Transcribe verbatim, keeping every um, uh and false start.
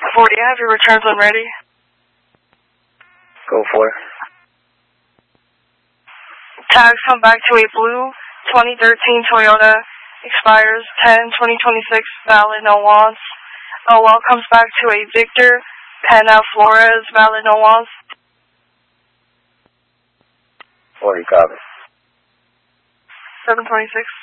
forty, I have your returns when ready. Go for it. Tags come back to a blue twenty thirteen Toyota, expires ten twenty twenty-six, valid, no wants. O L comes back to a Victor Pena Flores, valid, no wants. forty, copy. seven twenty-six.